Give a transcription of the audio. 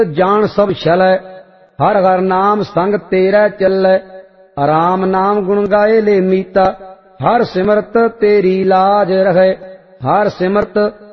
जान सब छलै। हर हर नाम संग तेरै चलै। राम नाम गुण गाए ले मीता। हर सिमरत तेरी लाज रहे। हर सिमरत